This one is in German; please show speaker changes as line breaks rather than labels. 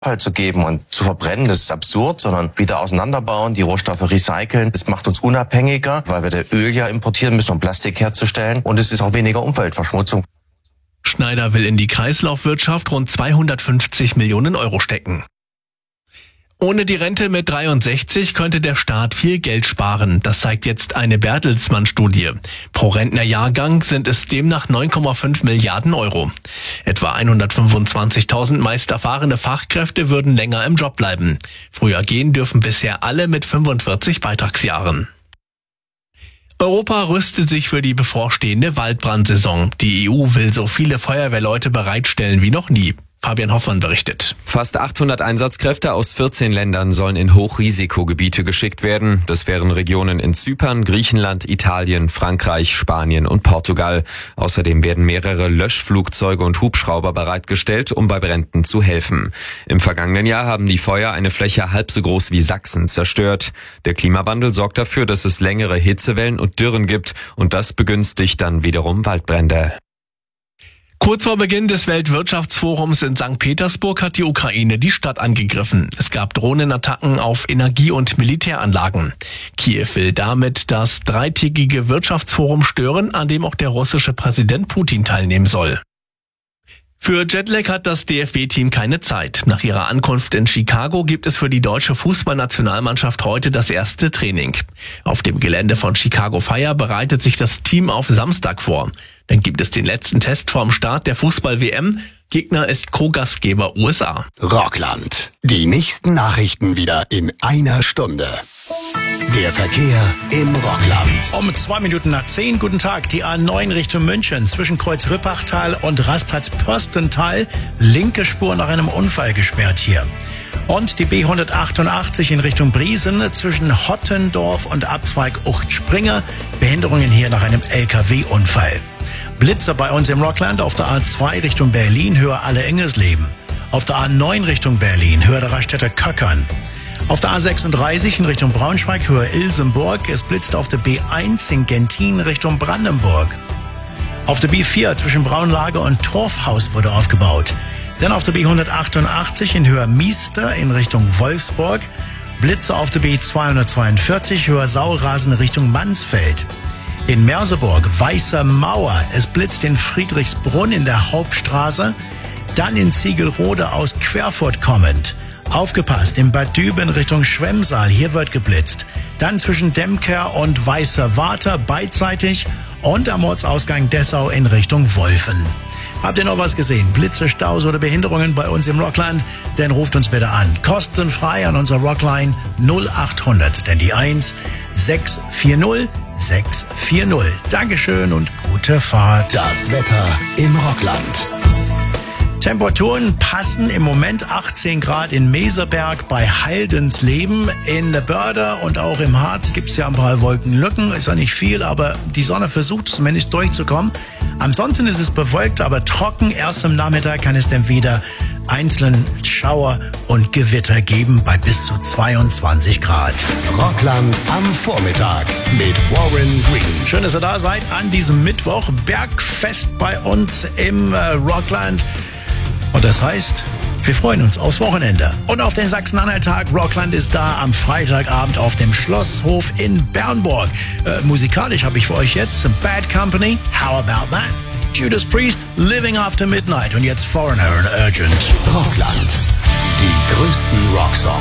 Abfall zu geben und zu verbrennen, das ist absurd, sondern wieder auseinanderbauen, die Rohstoffe recyceln. Das macht uns unabhängiger, weil wir das Öl ja importieren müssen, um Plastik herzustellen. Und es ist auch weniger Umweltverschmutzung.
Schneider will in die Kreislaufwirtschaft rund 250 Millionen Euro stecken. Ohne die Rente mit 63 könnte der Staat viel Geld sparen. Das zeigt jetzt eine Bertelsmann-Studie. Pro Rentnerjahrgang sind es demnach 9,5 Milliarden Euro. Etwa 125.000 meist erfahrene Fachkräfte würden länger im Job bleiben. Früher gehen dürfen bisher alle mit 45 Beitragsjahren. Europa rüstet sich für die bevorstehende Waldbrandsaison. Die EU will so viele Feuerwehrleute bereitstellen wie noch nie. Fabian Hoffmann berichtet.
Fast 800 Einsatzkräfte aus 14 Ländern sollen in Hochrisikogebiete geschickt werden. Das wären Regionen in Zypern, Griechenland, Italien, Frankreich, Spanien und Portugal. Außerdem werden mehrere Löschflugzeuge und Hubschrauber bereitgestellt, um bei Bränden zu helfen. Im vergangenen Jahr haben die Feuer eine Fläche halb so groß wie Sachsen zerstört. Der Klimawandel sorgt dafür, dass es längere Hitzewellen und Dürren gibt, und das begünstigt dann wiederum Waldbrände.
Kurz vor Beginn des Weltwirtschaftsforums in St. Petersburg hat die Ukraine die Stadt angegriffen. Es gab Drohnenattacken auf Energie- und Militäranlagen. Kiew will damit das dreitägige Wirtschaftsforum stören, an dem auch der russische Präsident Putin teilnehmen soll. Für Jetlag hat das DFB-Team keine Zeit. Nach ihrer Ankunft in Chicago gibt es für die deutsche Fußballnationalmannschaft heute das erste Training. Auf dem Gelände von Chicago Fire bereitet sich das Team auf Samstag vor. Dann gibt es den letzten Test vorm Start der Fußball-WM. Gegner ist Co-Gastgeber USA.
Rockland. Die nächsten Nachrichten wieder in einer Stunde. Der Verkehr im Rockland.
Um 10:02. Guten Tag. Die A9 Richtung München zwischen Kreuz Rüppachtal und Rastplatz Pörstental. Linke Spur nach einem Unfall gesperrt hier. Und die B188 in Richtung Briesen zwischen Hottendorf und Abzweig Ucht-Springer. Behinderungen hier nach einem LKW-Unfall. Blitzer bei uns im Rockland auf der A2 Richtung Berlin, Höhe Alle-Engelsleben. Auf der A9 Richtung Berlin, Höhe der Raststätter Köckern. Auf der A36 in Richtung Braunschweig, Höhe Ilsenburg. Es blitzt auf der B1 in Gentin Richtung Brandenburg. Auf der B4 zwischen Braunlager und Torfhaus wurde aufgebaut. Dann auf der B188 in Höhe Miester in Richtung Wolfsburg. Blitze auf der B242, Höhe Saurasen Richtung Mansfeld. In Merseburg, Weißer Mauer. Es blitzt in Friedrichsbrunn in der Hauptstraße. Dann in Ziegelrode aus Querfurt kommend. Aufgepasst, in Bad Düben Richtung Schwemmsaal, hier wird geblitzt. Dann zwischen Demker und Weißer Water beidseitig und am Ortsausgang Dessau in Richtung Wolfen. Habt ihr noch was gesehen? Blitze, Staus oder Behinderungen bei uns im Rockland? Dann ruft uns bitte an. Kostenfrei an unserer Rockline 0800, denn die 1 640 640. Dankeschön und gute Fahrt.
Das Wetter im Rockland.
Temperaturen passen im Moment 18 Grad in Meserberg bei Haldensleben. In Börde und auch im Harz gibt es ja ein paar Wolkenlücken. Ist ja nicht viel, aber die Sonne versucht zumindest durchzukommen. Ansonsten ist es bewölkt, aber trocken. Erst am Nachmittag kann es dann wieder einzelnen Schauer und Gewitter geben bei bis zu 22 Grad.
Rockland am Vormittag mit Warren Green.
Schön, dass ihr da seid an diesem Mittwoch. Bergfest bei uns im Rockland. Und das heißt, wir freuen uns aufs Wochenende. Und auf den Sachsen-Anhalt-Tag. Rockland ist da am Freitagabend auf dem Schlosshof in Bernburg. Musikalisch habe ich für euch jetzt Bad Company. How about that? Judas Priest, Living After Midnight. Und jetzt Foreigner and Urgent.
Rockland. Die größten Rocksongs.